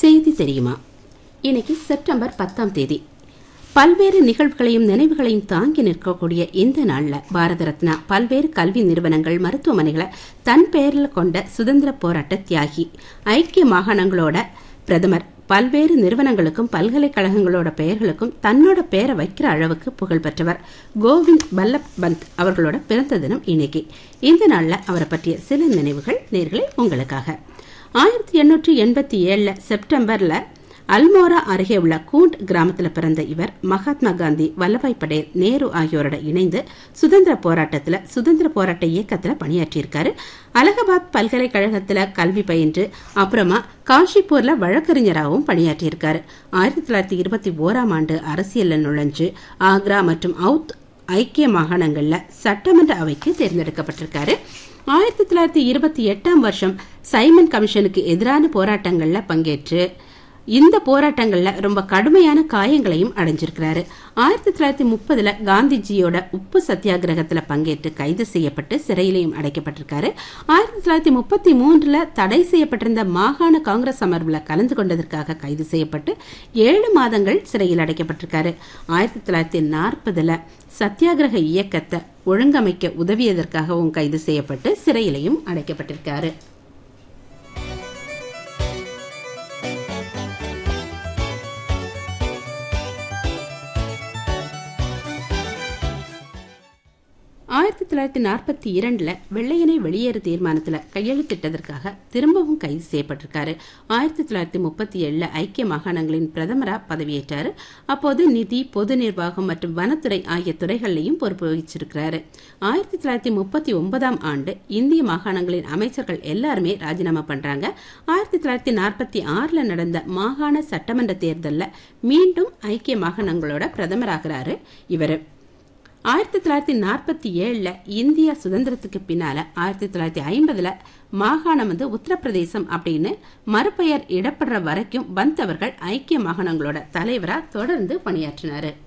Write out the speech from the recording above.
செய்தி தெரியுமா? இன்னைக்கு செப்டம்பர் 10ஆம் தேதி. பல்வேறு நிகழ்வுகளையும் நினைவுகளையும் தாங்கி நிற்கக்கூடிய இந்த நாள்ல பாரத ரத்னா, பல்வேறு கல்வி நிறுவனங்கள், மருத்துவமனைகளை தன் பெயரில் கொண்ட சுதந்திர போராட்ட தியாகி, ஐக்கிய மாகாணங்களோட பிரதமர், பல்வேறு நிறுவனங்களுக்கும் பல்கலைக்கழகங்களோட பெயர்களுக்கும் தன்னோட பெயரை வைக்கிற அளவுக்கு புகழ் பெற்றவர் கோவிந்த் வல்லப் பந்த் அவர்களோட பிறந்த தினம் இன்னைக்கு. இந்த நாள்ல அவரை பற்றிய சில நினைவுகள் நேர்களே உங்களுக்காக. 1887 செப்டம்பர்ல அல்மோரா அருகே உள்ள கூண்ட் கிராமத்தில் பிறந்த இவர் மகாத்மா காந்தி, வல்லபாய் படேல், நேரு ஆகியோரோட இணைந்து சுதந்திர போராட்ட இயக்கத்தில் பணியாற்றியிருக்காரு. அலகாபாத் பல்கலைக்கழகத்தில் கல்வி பயின்று அப்புறமா காஷிப்பூர்ல வழக்கறிஞராகவும் பணியாற்றியிருக்காரு. 1921ஆம் ஆண்டு அரசியல்ல நுழைஞ்சு ஆக்ரா மற்றும் அவுத் ஐக்கிய மாகாணங்கள்ல சட்டமன்ற அவைக்கு தேர்ந்தெடுக்கப்பட்டிருக்காரு. 1928ஆம் வருஷம் சைமன் கமிஷனுக்கு எதிரான போராட்டங்கள்ல பங்கேற்று இந்த போராட்டங்கள்ல ரொம்ப கடுமையான காயங்களையும் அடைஞ்சிருக்கிறாரு. 1930 காந்திஜியோட உப்பு சத்தியாகிரகத்துல பங்கேற்று கைது செய்யப்பட்டு சிறையிலையும் அடைக்கப்பட்டிருக்காரு. 1933 தடை செய்யப்பட்டிருந்த மாகாண காங்கிரஸ் அமர்வுல கலந்து கொண்டதற்காக கைது செய்யப்பட்டு 7 மாதங்கள் சிறையில் அடைக்கப்பட்டிருக்காரு. 1940 சத்தியாகிரக இயக்கத்தை ஒழுங்கமைக்க உதவியதற்காகவும் கைது செய்யப்பட்டு சிறையிலையும் அடைக்கப்பட்டிருக்காரு. ஆயிரத்தி 1942 வெள்ளையனை வெளியேறு தீர்மானத்தில் கையெழுத்திட்டதற்காக திரும்பவும் கைது செய்யப்பட்டிருக்காரு. 1937 ஐக்கிய மாகாணங்களின் பிரதமரா பதவியேற்றாரு. அப்போது நிதி, பொது நிர்வாகம் மற்றும் வனத்துறை ஆகிய துறைகளிலையும் பொறுப்பு வகிச்சிருக்கிறாரு. 1939ஆம் ஆண்டு இந்திய மாகாணங்களின் அமைச்சர்கள் எல்லாருமே ராஜினாமா பண்றாங்க. 1946 நடந்த மாகாண சட்டமன்ற தேர்தலில் மீண்டும் ஐக்கிய மாகாணங்களோட பிரதமராகிறாரு இவர். 1947 இந்தியா சுதந்திரத்துக்கு பின்னால 1950 மாகாணம் உத்தரப்பிரதேசம் அப்படின்னு மறுபெயர் இடப்படுற வரைக்கும் பந்த் அவர்கள் ஐக்கிய மாகாணங்களோட தலைவரா தொடர்ந்து பணியாற்றினாரு.